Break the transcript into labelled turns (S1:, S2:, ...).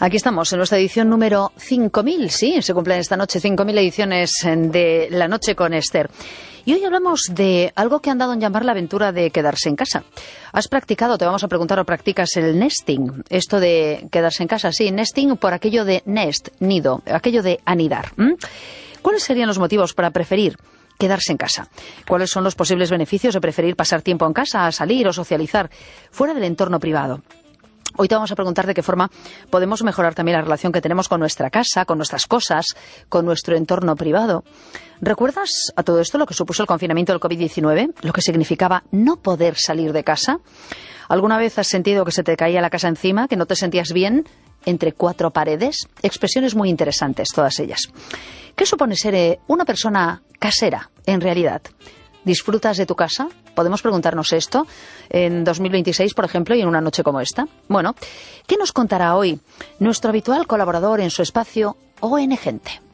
S1: Aquí estamos en nuestra edición número 5000, sí, se cumplen esta noche 5000 ediciones de La Noche con Esther. Y hoy hablamos de algo que han dado en llamar la aventura de quedarse en casa. ¿Has practicado, te vamos a preguntar, o practicas el nesting? Esto de quedarse en casa, sí, nesting por aquello de nest, nido, aquello de anidar. ¿Cuáles serían los motivos para preferir quedarse en casa? ¿Cuáles son los posibles beneficios de preferir pasar tiempo en casa, a salir o socializar fuera del entorno privado? Hoy te vamos a preguntar de qué forma podemos mejorar también la relación que tenemos con nuestra casa, con nuestras cosas, con nuestro entorno privado. ¿Recuerdas a todo esto lo que supuso el confinamiento del COVID-19? ¿Lo que significaba no poder salir de casa? ¿Alguna vez has sentido que se te caía la casa encima, que no te sentías bien entre cuatro paredes? Expresiones muy interesantes, todas ellas. ¿Qué supone ser una persona casera, en realidad? ¿Disfrutas de tu casa? Podemos preguntarnos esto en 2026, por ejemplo, y en una noche como esta. Bueno, ¿qué nos contará hoy nuestro habitual colaborador en su espacio ON Gente?